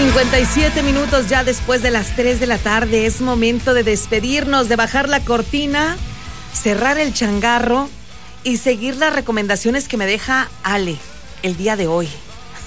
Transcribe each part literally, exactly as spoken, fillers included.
cincuenta y siete minutos ya después de las tres de la tarde. Es momento de despedirnos, de bajar la cortina, cerrar el changarro y seguir las recomendaciones que me deja Ale el día de hoy.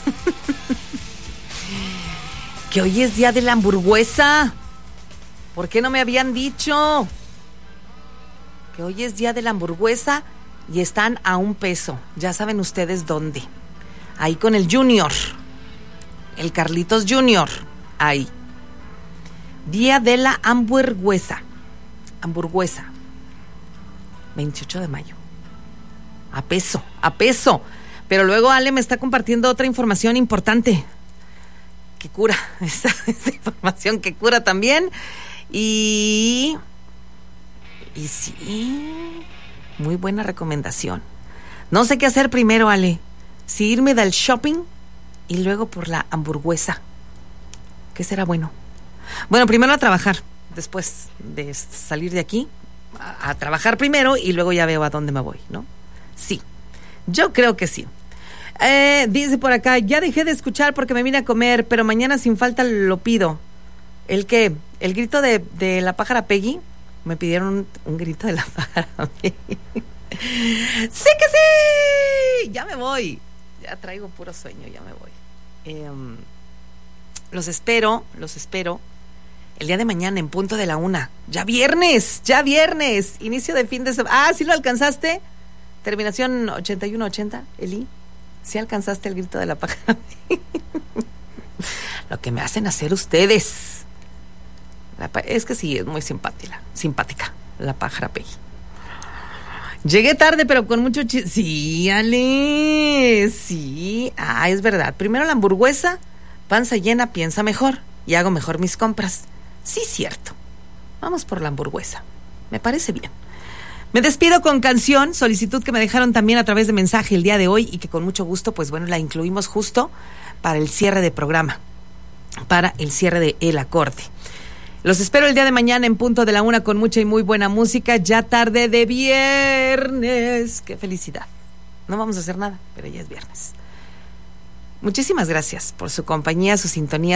Que hoy es día de la hamburguesa. ¿Por qué no me habían dicho? Que hoy es día de la hamburguesa y están a un peso. Ya saben ustedes dónde. Ahí con el Junior. El Carlitos Junior. Ahí. Día de la hamburguesa. Hamburguesa. veintiocho de mayo. A peso, a peso. Pero luego Ale me está compartiendo otra información importante. Que cura. Esa, esa información que cura también. Y... Y sí... Muy buena recomendación. No sé qué hacer primero, Ale. Si irme del shopping y luego por la hamburguesa. ¿Qué será bueno? Bueno, primero a trabajar. Después de salir de aquí, a, a trabajar primero y luego ya veo a dónde me voy, ¿no? Sí, yo creo que sí. Eh, dice por acá, ya dejé de escuchar porque me vine a comer, pero mañana sin falta lo pido. ¿El qué? ¿El grito de, de la pájara Peggy? Me pidieron un, un grito de la pájara Peggy. ¡Sí que sí! Ya me voy. Ya traigo puro sueño, ya me voy. Eh, los espero, los espero el día de mañana en punto de la una. Ya viernes, ya viernes. Inicio de fin de semana. Ah, ¿sí lo alcanzaste? Terminación ochenta y uno ochenta, Eli. ¿Sí alcanzaste el grito de la pájara? Lo que me hacen hacer ustedes. La, es que sí, es muy simpática, simpática la pájara Peggy. Llegué tarde, pero con mucho chiste. Sí, Ale, sí. Ah, es verdad. Primero la hamburguesa, panza llena, piensa mejor y hago mejor mis compras. Sí, cierto. Vamos por la hamburguesa. Me parece bien. Me despido con canción, solicitud que me dejaron también a través de mensaje el día de hoy y que con mucho gusto, pues bueno, la incluimos justo para el cierre de programa, para el cierre de El Acorde. Los espero el día de mañana en punto de la una con mucha y muy buena música, ya tarde de viernes. ¡Qué felicidad! No vamos a hacer nada, pero ya es viernes. Muchísimas gracias por su compañía, su sintonía.